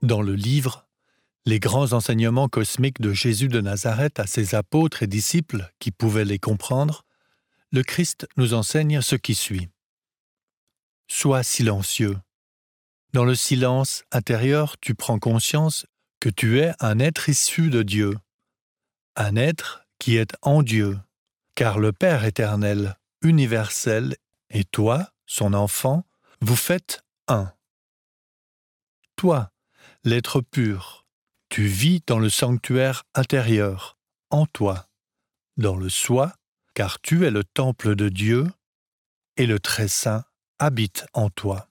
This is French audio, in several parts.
Dans le livre « Les grands enseignements cosmiques de Jésus de Nazareth à ses apôtres et disciples qui pouvaient les comprendre », le Christ nous enseigne ce qui suit. Sois silencieux. Dans le silence intérieur, tu prends conscience que tu es un être issu de Dieu, un être qui est en Dieu, car le Père éternel, universel, et toi, son enfant, vous faites un. Toi, l'être pur, tu vis dans le sanctuaire intérieur, en toi, dans le soi, car tu es le temple de Dieu, et le Très-Saint habite en toi.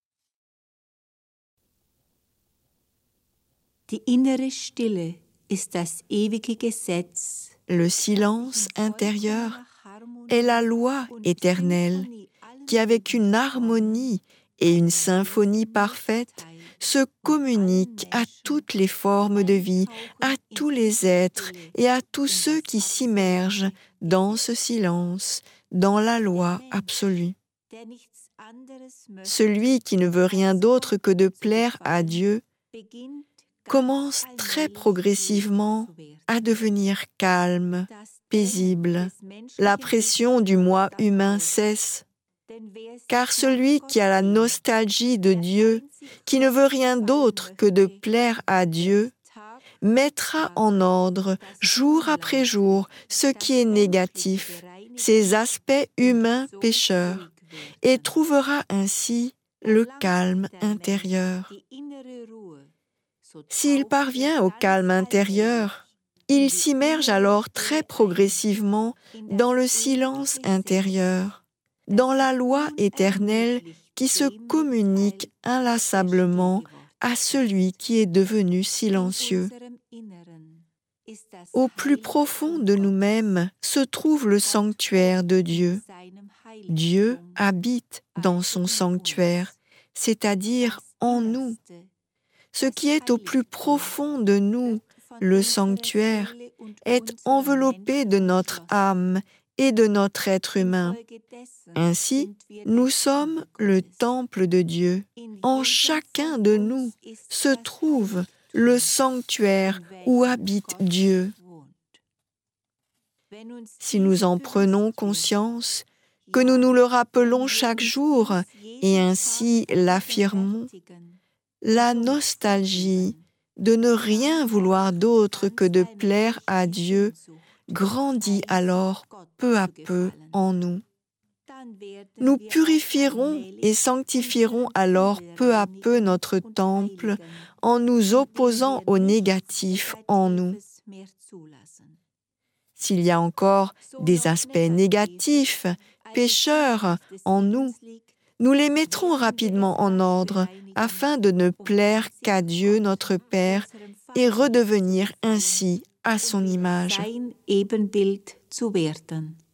Die innere Stille ist das ewige Gesetz. Le silence intérieur est la loi éternelle qui, avec une harmonie et une symphonie parfaite, se communique à toutes les formes de vie, à tous les êtres et à tous ceux qui s'immergent dans ce silence, dans la loi absolue. Celui qui ne veut rien d'autre que de plaire à Dieu commence très progressivement à devenir calme, paisible. La pression du moi humain cesse, car celui qui a la nostalgie de Dieu, qui ne veut rien d'autre que de plaire à Dieu, mettra en ordre, jour après jour, ce qui est négatif, ses aspects humains pécheurs, et trouvera ainsi le calme intérieur. S'il parvient au calme intérieur, il s'immerge alors très progressivement dans le silence intérieur, dans la loi éternelle qui se communique inlassablement à celui qui est devenu silencieux. Au plus profond de nous-mêmes se trouve le sanctuaire de Dieu. Dieu habite dans son sanctuaire, c'est-à-dire en nous. Ce qui est au plus profond de nous, le sanctuaire, est enveloppé de notre âme et de notre être humain. Ainsi, nous sommes le temple de Dieu. En chacun de nous se trouve le sanctuaire où habite Dieu. Si nous en prenons conscience, que nous nous le rappelons chaque jour et ainsi l'affirmons, la nostalgie de ne rien vouloir d'autre que de plaire à Dieu grandit alors peu à peu en nous. Nous purifierons et sanctifierons alors peu à peu notre temple en nous opposant au négatif en nous. S'il y a encore des aspects négatifs, pécheurs en nous, nous les mettrons rapidement en ordre afin de ne plaire qu'à Dieu notre Père et redevenir ainsi à son image. Sein Ebenbild zu werden.